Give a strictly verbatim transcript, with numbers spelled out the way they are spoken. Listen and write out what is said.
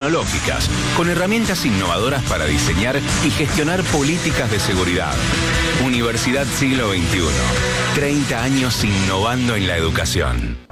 tecnológicas, con herramientas innovadoras para diseñar y gestionar políticas de seguridad. Universidad Siglo veintiuno. treinta años innovando en la educación.